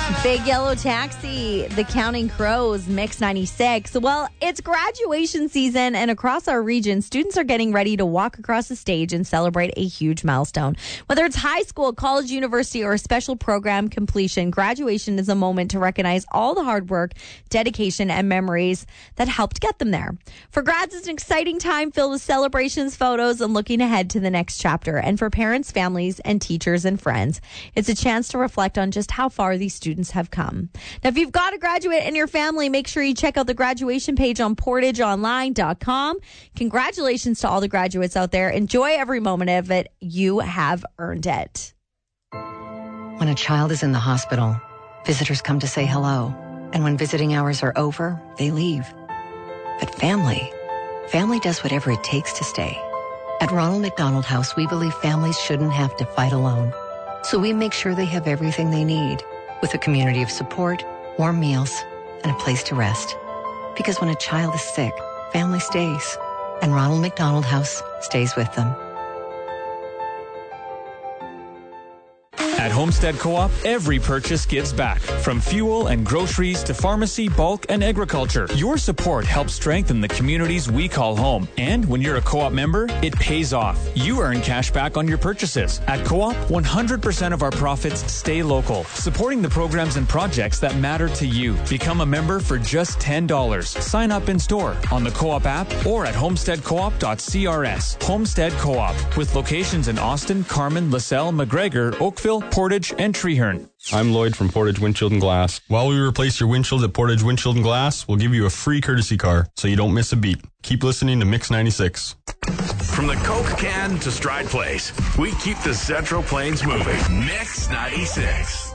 Big Yellow Taxi, The Counting Crows, Mix 96. Well, it's graduation season, and across our region, students are getting ready to walk across the stage and celebrate a huge milestone. Whether it's high school, college, university, or a special program completion, graduation is a moment to recognize all the hard work, dedication, and memories that helped get them there. For grads, it's an exciting time filled with celebrations, photos, and looking ahead to the next chapter. And for parents, families, and teachers and friends, it's a chance to reflect on just how far these students have come. Now, if you've got a graduate in your family, make sure you check out the graduation page on portageonline.com. Congratulations to all the graduates out there. Enjoy every moment of it. You have earned it. When a child is in the hospital, visitors come to say hello. And when visiting hours are over, they leave. But family does whatever it takes to stay. At Ronald McDonald House, we believe families shouldn't have to fight alone. So we make sure they have everything they need, with a community of support, warm meals, and a place to rest. Because when a child is sick, family stays, and Ronald McDonald House stays with them. At Homestead Co-op, every purchase gives back. From fuel and groceries to pharmacy, bulk, and agriculture, your support helps strengthen the communities we call home. And when you're a Co-op member, it pays off. You earn cash back on your purchases. At Co-op, 100% of our profits stay local, supporting the programs and projects that matter to you. Become a member for just $10. Sign up in store, on the Co-op app, or at homesteadcoop.crs. Homestead Co-op, with locations in Austin, Carman, LaSalle, McGregor, Oakville, Portage, and Treeherne. I'm Lloyd from Portage Windshield and Glass. While we replace your windshield at Portage Windshield and Glass, we'll give you a free courtesy car so you don't miss a beat. Keep listening to Mix 96. From the Coke can to Stride Place, we keep the Central Plains moving. Mix 96.